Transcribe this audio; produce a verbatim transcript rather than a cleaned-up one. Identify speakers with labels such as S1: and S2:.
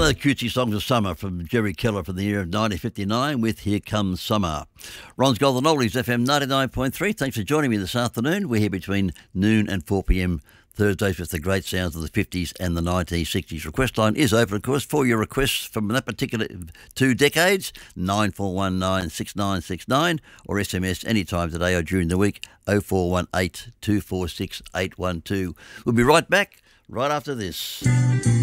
S1: of the cutesy songs of summer from Jerry Keller from the year of nineteen fifty-nine with Here Comes Summer. Ron's Golden Oldies, F M ninety-nine point three. Thanks for joining me this afternoon. We're here between noon and four p m Thursdays with the great sounds of the fifties and the nineteen sixties. Request line is open, of course, for your requests from that particular two decades, nine four one nine six nine six nine, or S M S anytime today or during the week, oh four one eight two four six eight one two. We'll be right back right after this.